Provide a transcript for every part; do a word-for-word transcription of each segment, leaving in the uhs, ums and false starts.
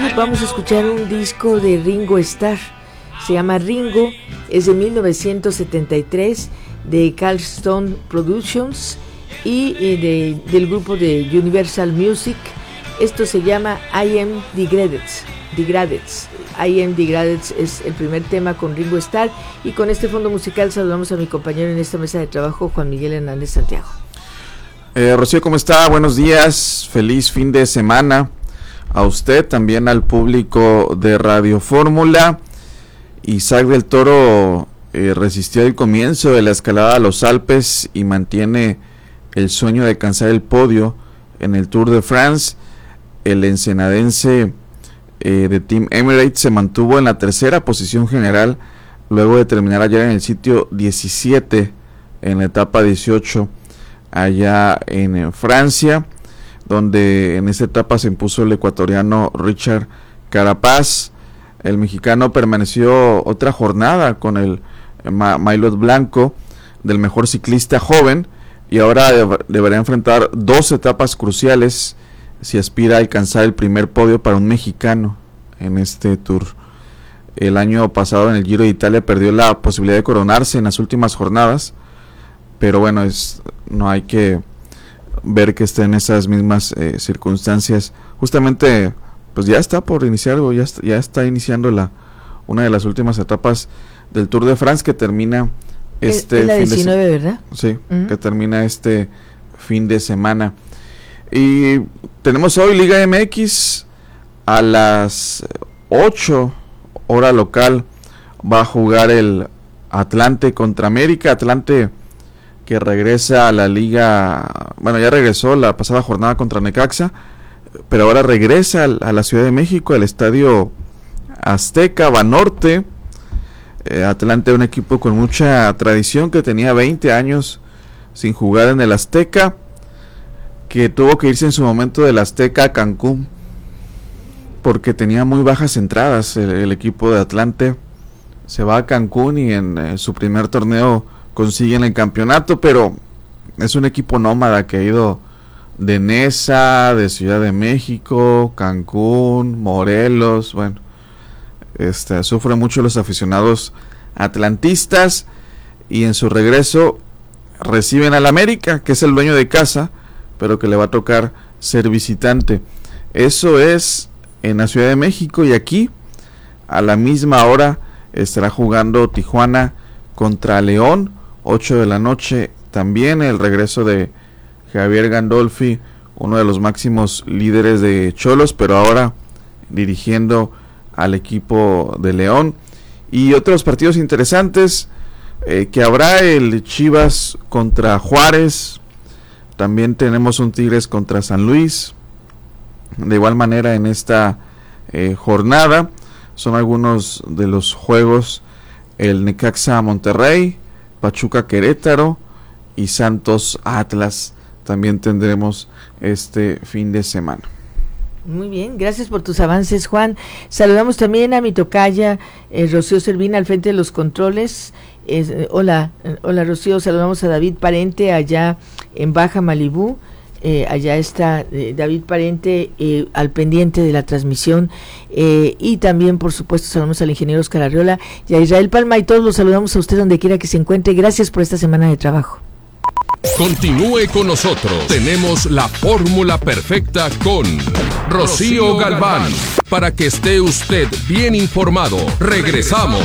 vamos a escuchar un disco de Ringo Starr. Se llama Ringo, es de mil novecientos setenta y tres, de Carlton Productions y eh, de, del grupo de Universal Music. Esto se llama I Am Degraded. Degraded. I Am Degraded es el primer tema con Ringo Starr. Y con este fondo musical saludamos a mi compañero en esta mesa de trabajo, Juan Miguel Hernández Santiago. Eh, Rocío, ¿cómo está? Buenos días, feliz fin de semana a usted, también al público de Radio Fórmula. Isaac del Toro eh, resistió el comienzo de la escalada a los Alpes y mantiene el sueño de alcanzar el podio en el Tour de France. El ensenadense eh, de Team Emirates se mantuvo en la tercera posición general luego de terminar ayer en el sitio diecisiete en la etapa dieciocho allá en, en Francia, donde en esta etapa se impuso el ecuatoriano Richard Carapaz. El mexicano permaneció otra jornada con el ma- maillot blanco del mejor ciclista joven y ahora deb- deberá enfrentar dos etapas cruciales si aspira a alcanzar el primer podio para un mexicano en este Tour. El año pasado en el Giro de Italia perdió la posibilidad de coronarse en las últimas jornadas, pero bueno, es no hay que ver que esté en esas mismas eh, circunstancias. Justamente pues ya está por iniciar, ya está, ya está iniciando la una de las últimas etapas del Tour de France que termina este es la fin diecinueve, de ¿verdad? Sí, Uh-huh. que termina este fin de semana. Y tenemos hoy Liga M X a las ocho hora local, va a jugar el Atlante contra América. Atlante que regresa a la liga, bueno, ya regresó la pasada jornada contra Necaxa, pero ahora regresa a la Ciudad de México, al Estadio Azteca, Banorte. eh, Atlante, un equipo con mucha tradición, que tenía veinte años sin jugar en el Azteca, que tuvo que irse en su momento del Azteca a Cancún porque tenía muy bajas entradas. El, el equipo de Atlante se va a Cancún y en eh, su primer torneo consiguen el campeonato, pero es un equipo nómada que ha ido de Nesa, de Ciudad de México, Cancún, Morelos. Bueno, este, sufren mucho los aficionados atlantistas, y en su regreso reciben al América, que es el dueño de casa, pero que le va a tocar ser visitante. Eso es en la Ciudad de México, y aquí a la misma hora estará jugando Tijuana contra León, ocho de la noche. También el regreso de Javier Gandolfi, uno de los máximos líderes de Cholos, pero ahora dirigiendo al equipo de León. Y otros partidos interesantes eh, que habrá: el Chivas contra Juárez, también tenemos un Tigres contra San Luis. De igual manera en esta eh, jornada son algunos de los juegos: el Necaxa Monterrey, Pachuca Querétaro y Santos Atlas. También tendremos este fin de semana. Muy bien, gracias por tus avances, Juan. Saludamos también a mi tocaya eh, Rocío Servina al frente de los controles. Eh, hola, eh, hola Rocío. Saludamos a David Parente allá en Baja Malibú. Eh, allá está eh, David Parente eh, al pendiente de la transmisión, eh, y también por supuesto saludamos al ingeniero Oscar Arriola y a Israel Palma, y todos los saludamos a usted donde quiera que se encuentre. Gracias por esta semana de trabajo. Continúe con nosotros, tenemos la fórmula perfecta con Rocío Galván, para que esté usted bien informado. Regresamos.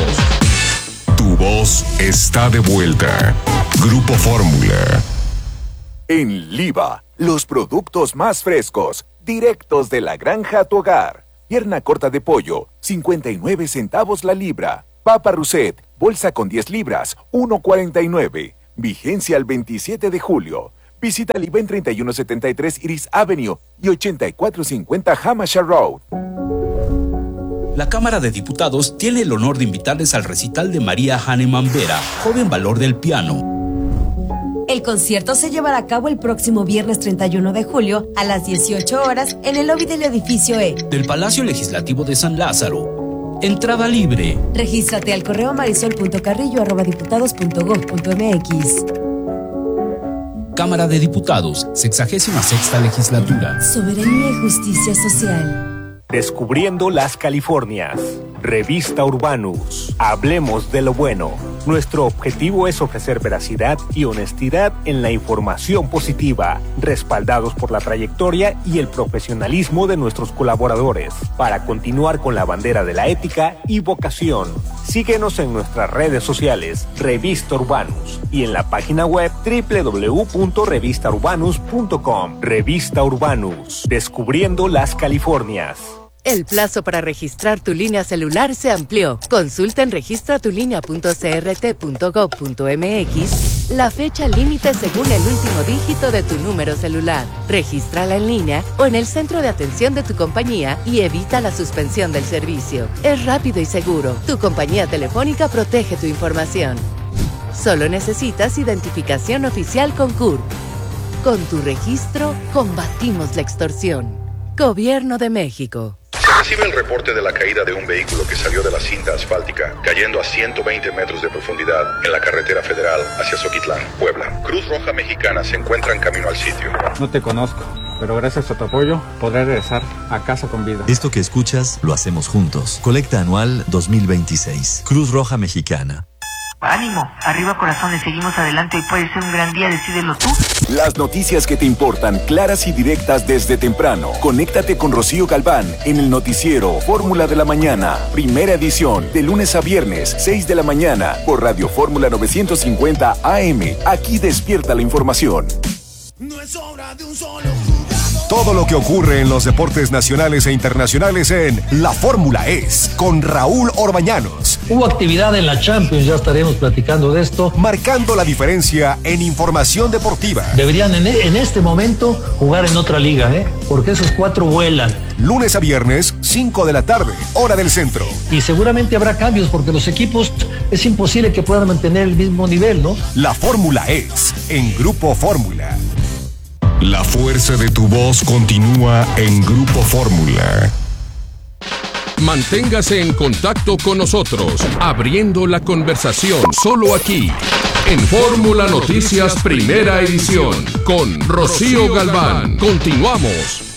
Tu voz está de vuelta. Grupo Fórmula. En Liva, los productos más frescos, directos de la granja a tu hogar. Pierna corta de pollo, cincuenta y nueve centavos la libra. Papa Rousset, bolsa con diez libras, uno cuarenta y nueve. Vigencia al veintisiete de julio. Visita Liva en treinta y uno setenta y tres Iris Avenue y ochenta y cuatro cincuenta Hampshire Road. La Cámara de Diputados tiene el honor de invitarles al recital de María Hahnemann Vera, joven valor del piano. El concierto se llevará a cabo el próximo viernes treinta y uno de julio a las dieciocho horas en el lobby del edificio E del Palacio Legislativo de San Lázaro. Entrada libre. Regístrate al correo marisol punto carrillo arroba diputados punto gob punto mx. Cámara de Diputados, sexagésima sexta legislatura. Soberanía y justicia social. Descubriendo las Californias. Revista Urbanus. Hablemos de lo bueno. Nuestro objetivo es ofrecer veracidad y honestidad en la información positiva, respaldados por la trayectoria y el profesionalismo de nuestros colaboradores, para continuar con la bandera de la ética y vocación. Síguenos en nuestras redes sociales, Revista Urbanus, y en la página web doble u doble u doble u punto revista urbanus punto com. Revista Urbanus. Descubriendo las Californias. El plazo para registrar tu línea celular se amplió. Consulta en registra tu línea punto c r t punto gov punto m x la fecha límite según el último dígito de tu número celular. Regístrala en línea o en el centro de atención de tu compañía y evita la suspensión del servicio. Es rápido y seguro. Tu compañía telefónica protege tu información. Solo necesitas identificación oficial con C U R P. Con tu registro, combatimos la extorsión. Gobierno de México. Recibe el reporte de la caída de un vehículo que salió de la cinta asfáltica, cayendo a ciento veinte metros de profundidad en la carretera federal hacia Zoquitlán, Puebla. Cruz Roja Mexicana se encuentra en camino al sitio. No te conozco, pero gracias a tu apoyo podré regresar a casa con vida. Esto que escuchas lo hacemos juntos. Colecta anual dos mil veintiséis. Cruz Roja Mexicana. Ánimo, arriba corazones, seguimos adelante, hoy puede ser un gran día, decídelo tú. Las noticias que te importan, claras y directas desde temprano. Conéctate con Rocío Galván en el noticiero Fórmula de la Mañana, primera edición, de lunes a viernes, seis de la mañana, por Radio Fórmula novecientos cincuenta A M. Aquí despierta la información. No es obra de un solo jugador. Todo lo que ocurre en los deportes nacionales e internacionales en La Fórmula Es, con Raúl Orbañanos. Hubo actividad en la Champions, ya estaremos platicando de esto. Marcando la diferencia en información deportiva. Deberían en, en este momento jugar en otra liga, ¿eh? Porque esos cuatro vuelan. Lunes a viernes, cinco de la tarde, hora del centro. Y seguramente habrá cambios porque los equipos es imposible que puedan mantener el mismo nivel, ¿no? La Fórmula Es, en Grupo Fórmula. La fuerza de tu voz continúa en Grupo Fórmula. Manténgase en contacto con nosotros, abriendo la conversación solo aquí, en Fórmula Noticias Primera Edición, con Rocío Galván. Continuamos.